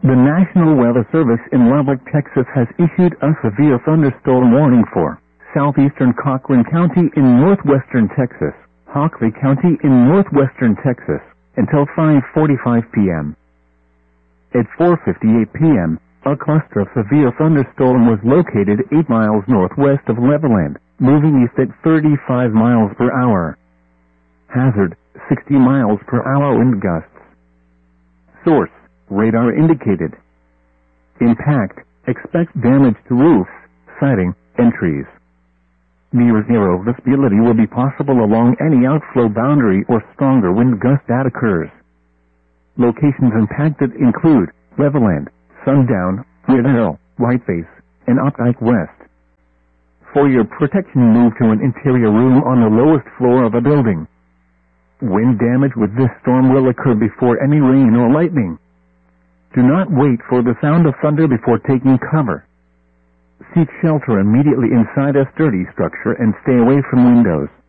The National Weather Service in Lubbock, Texas has issued a severe thunderstorm warning for southeastern Cochran County in northwestern Texas, Hockley County in northwestern Texas, until 5:45 p.m. At 4:58 p.m., a cluster of severe thunderstorm was located 8 miles northwest of Levelland, moving east at 35 miles per hour. Hazard, 60 miles per hour wind gusts. Source, radar indicated. Impact, expect damage to roofs, siding, and trees. Near zero visibility will be possible along any outflow boundary or stronger wind gust that occurs. Locations impacted include Levelland, Sundown, Red Arrow, Whiteface, and Updike West. For your protection, move to an interior room on the lowest floor of a building. Wind damage with this storm will occur before any rain or lightning. Do not wait for the sound of thunder before taking cover. Seek shelter immediately inside a sturdy structure and stay away from windows.